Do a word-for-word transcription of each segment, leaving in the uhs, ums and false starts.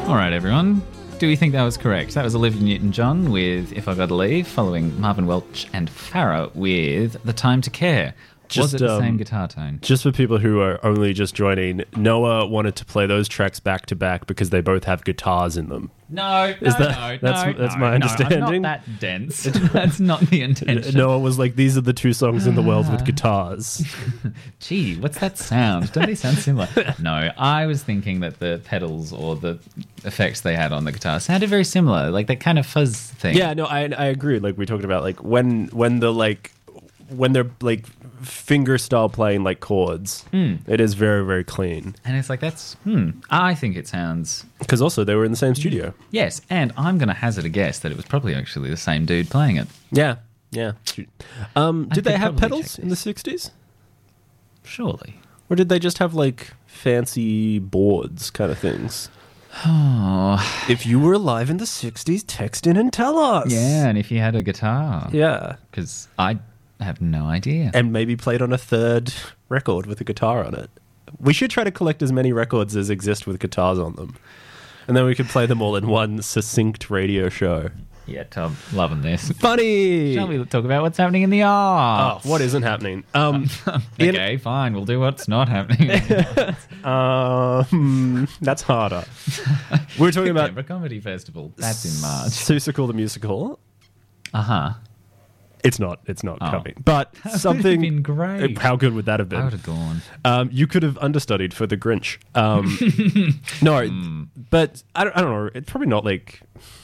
All right, everyone. Do we think that was correct? That was Olivia Newton-John with If I Gotta Leave, following Marvin Welch and Farrah with The Time to Care. Just, was it the um, same guitar tone? Just for people who are only just joining, Noah wanted to play those tracks back to back because they both have guitars in them. No, Is no, that- no, that's- no, that's no, my no, understanding? I'm not that dense. That's not the intention. Noah was like, these are the two songs in the world with guitars. Gee, what's that sound? Don't they sound similar? No, I was thinking that the pedals or the effects they had on the guitar sounded very similar, like that kind of fuzz thing. Yeah, no, I I agree. Like we talked about, like when when the like when they're like finger style playing like chords, Mm. it is very very clean. And it's like, that's, hmm, I think it sounds... Because also they were in the same studio. Yes, and I'm going to hazard a guess that it was probably actually the same dude playing it. Yeah, yeah. Um, I did they could have probably pedals check in the sixties, Surely. or did they just have like fancy boards kind of things? Oh, If you were alive in the sixties, text in and tell us. yeah, and if you had a guitar. Yeah. Because I have no idea. And maybe played on a third record with a guitar on it. We should try to collect as many records as exist with guitars on them. And then we could play them all in one succinct radio show. Yeah, Tom, loving this. Funny! Shall we talk about what's happening in the Oh, arts? what isn't happening? Um, Okay, fine. We'll do what's not happening. um, that's harder. We were talking about Canberra Comedy Festival. That's in March. Seussical the Musical. Uh-huh. It's not. It's not Oh. coming. But That would have something... been great. How good would that have I would been? have gone. Um, you could have understudied for The Grinch. Um, no, but I don't, I don't know. It's probably not like...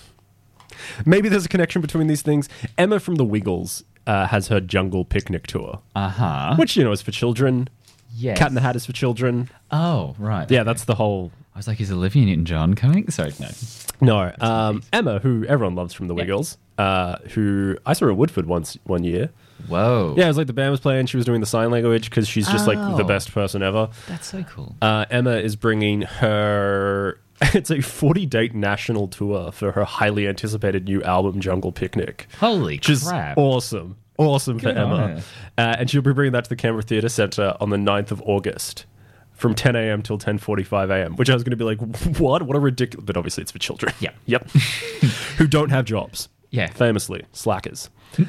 Maybe there's a connection between these things. Emma from The Wiggles uh, has her Jungle Picnic tour, Uh-huh. which, you know, is for children. Yes. Cat in the Hat is for children. Oh, right. Yeah, okay. that's the whole... I was like, is Olivia Newton-John coming? Sorry, no. No, um, Emma, who everyone loves from The Yeah. Wiggles, uh, who I saw at Woodford once one year. Whoa. Yeah, it was like the band was playing. She was doing the sign language because she's just like the Oh. best person ever. That's so cool. Uh, Emma is bringing her... It's a forty-date national tour for her highly anticipated new album, Jungle Picnic. Holy Which is crap. awesome. Awesome Good for on Emma. her. Uh, and she'll be bringing that to the Canberra Theatre Centre on the ninth of August from ten a.m. till ten forty-five a.m., which I was going to be like, what? What a ridiculous... But obviously it's for children. Yeah. Yep. Who don't have jobs. Yeah. Famously. Slackers.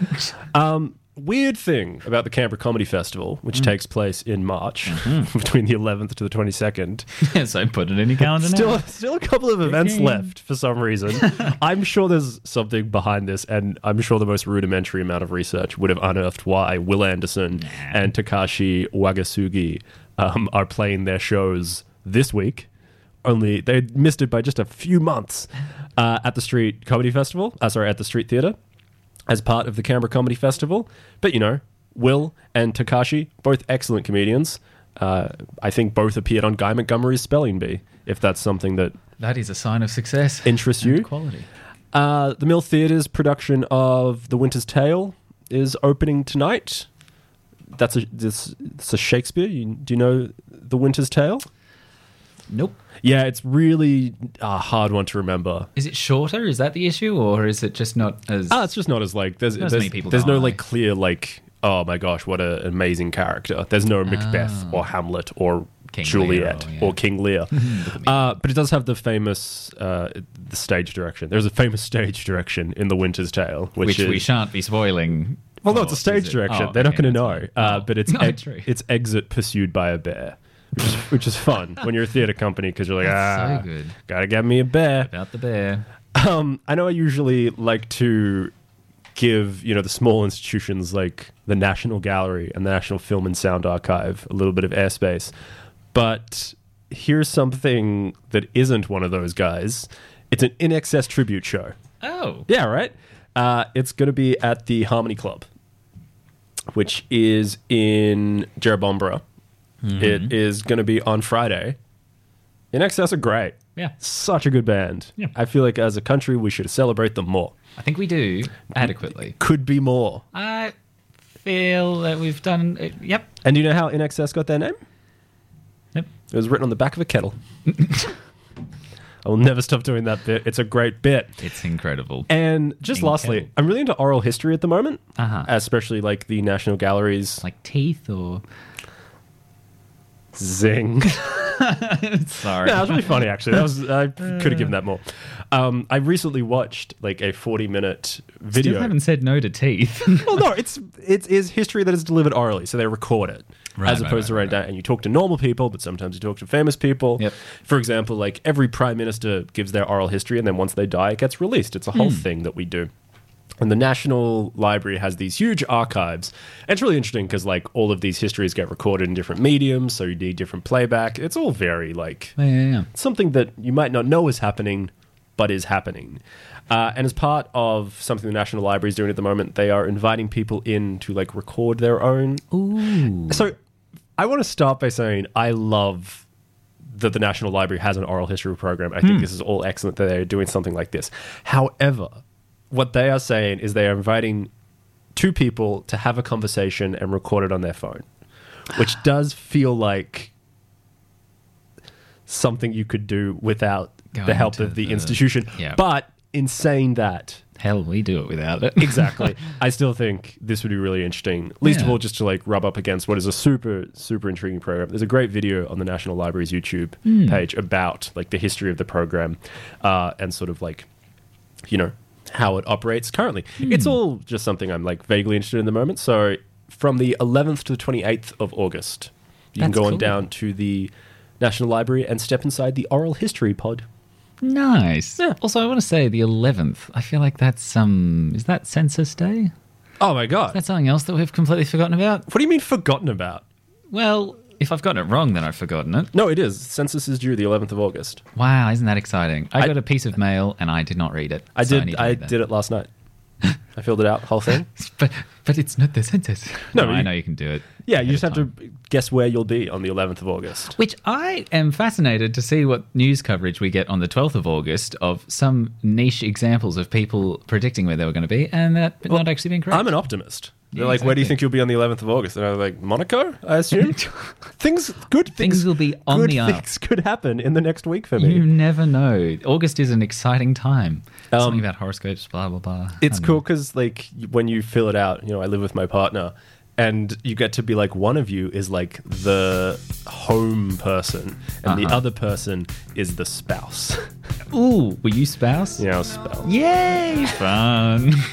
um, weird thing about the Canberra Comedy Festival, which Mm. takes place in March, Mm-hmm. between the eleventh to the twenty-second. So put it in your calendar Still, now. still a couple of events Okay. left for some reason. I'm sure there's something behind this, and I'm sure the most rudimentary amount of research would have unearthed why Will Anderson and Takashi Wagasugi um, are playing their shows this week. Only they missed it by just a few months uh, at the Street Comedy Festival. Uh, sorry, at the Street Theatre as part of the Canberra Comedy Festival. But you know, Will and Takashi, both excellent comedians. Uh, I think both appeared on Guy Montgomery's Spelling Bee, if that's something that That is a sign of success. interests and you. Quality. Uh, the Mill Theatre's production of The Winter's Tale is opening tonight. That's a, this, it's a Shakespeare. You, do you know The Winter's Tale? Nope. Yeah, it's really a hard one to remember. Is it shorter? Is that the issue? Or is it just not as... Ah, it's just not as like there's Not as there's, many people there's no die. like clear like oh my gosh what a, an amazing character. There's no Macbeth or Hamlet or King Juliet Lear, or, yeah. or King Lear. uh, but it does have the famous uh, the stage direction. There's a famous stage direction in The Winter's Tale, which, which is we shan't be spoiling. well, no, it's a Or stage is it? direction. Oh, They're not okay, going to know, that's uh, fine. but it's Oh, ex- true. it's exit pursued by a bear, which is, which is fun when you're a theater company because you're like That's ah, so good. gotta get me a bear. About the bear. Um, I know I usually like to give, you know, the small institutions like the National Gallery and the National Film and Sound Archive a little bit of airspace. But here's something that isn't one of those guys. It's an In Excess tribute show. Oh. Yeah, right? Uh, it's going to be at the Harmony Club, which is in Jerrabomberra. It is going to be on Friday. In Excess are great. Yeah. Such a good band. Yeah. I feel like as a country, we should celebrate them more. I think we do adequately. Could be more. I feel that we've done it. Yep. And do you know how In Excess got their name? Yep. It was written on the back of a kettle. I will never stop doing that bit. It's a great bit. It's incredible. And just In lastly, kettle. I'm really into oral history at the moment, Uh-huh. especially like the National Galleries. Like teeth or... Zing. Sorry. No, that was really funny, actually. That was I could have given that more. Um, I recently watched like a forty-minute video. Still haven't said no to teeth. Well, no, it's it is history that is delivered orally, so they record it. Right, as right, opposed to right, writing right, down, and you talk to normal people, but sometimes you talk to famous people. Yep. For example, like every prime minister gives their oral history, and then once they die, it gets released. It's a whole thing that we do. And the National Library has these huge archives. And it's really interesting because like all of these histories get recorded in different mediums, so you need different playback. It's all very like Yeah, yeah, yeah. something that you might not know is happening, but is happening. Uh, and as part of something the National Library is doing at the moment, they are inviting people in to like record their own. Ooh. So I want to start by saying I love that the National Library has an oral history program. I think this is all excellent that they're doing something like this. However, what they are saying is they are inviting two people to have a conversation and record it on their phone, which does feel like something you could do without Going the help to of the, the- institution. yeah. But in saying that, Hell, we do it without it. exactly, I still think this would be really interesting. Least of Yeah. all, just to like rub up against what is a super, super intriguing program. There's a great video on the National Library's YouTube Hmm. page about like the history of the program uh, and sort of like, you know, how it operates currently. Hmm. It's all just something I'm like vaguely interested in the moment. So from the eleventh to the twenty-eighth of August, you can That's go on cool. down to the National Library and step inside the Oral History Pod. Nice. Yeah. Also, I want to say the eleventh. I feel like that's um. Is that Census Day? Oh my God. That's something else that we've completely forgotten about. What do you mean forgotten about? Well, if I've gotten it wrong, then I've forgotten it. No, it is. Census is due the eleventh of August. Wow, isn't that exciting? I, I- got a piece of mail and I did not read it. I so did. need to I read that. did it last night. I filled it out, whole thing. But but it's not the census. No, No, you- I know you can do it. Yeah, ahead you just of have time. to guess where you'll be on the eleventh of August. Which I am fascinated to see what news coverage we get on the twelfth of August of some niche examples of people predicting where they were going to be and that not actually being correct. I'm an optimist. They're Yeah, like, where do you exactly. think you'll be on the eleventh of August? And I'm like, Monaco, I assume. things, good things, Things will be on good the up. things could happen in the next week for me. You never know. August is an exciting time. Um, Something about horoscopes, blah, blah, blah. It's I don't cool know. because, like, when you fill it out, you know, I live with my partner, and you get to be like, one of you is like the home person, and the Uh-huh. other person is the spouse. Ooh, were you spouse? you know, spouse. Yay, fun.